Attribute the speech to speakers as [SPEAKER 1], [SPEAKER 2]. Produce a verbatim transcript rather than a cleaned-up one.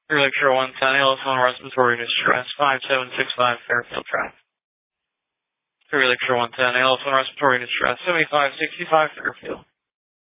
[SPEAKER 1] Three Lakeshore one ten, Elephant respiratory distress, five seven six five Fairfield Drive. Three Lakeshore one ten, Elephant respiratory distress, seventy-five sixty-five Fairfield.